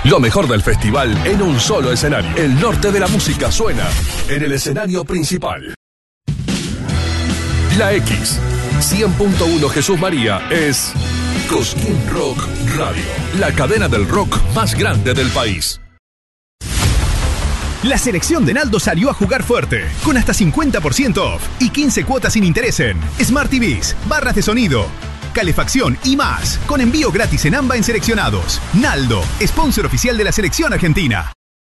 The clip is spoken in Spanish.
Lo mejor del festival en un solo escenario. El norte de la música suena en el escenario principal. La X 100.1 Jesús María es Cosquín Rock Radio, la cadena del rock más grande del país. La selección de Naldo salió a jugar fuerte, con hasta 50% off y 15 cuotas sin interés en Smart TVs, barras de sonido, calefacción y más, con envío gratis en AMBA en seleccionados. Naldo, sponsor oficial de la selección argentina.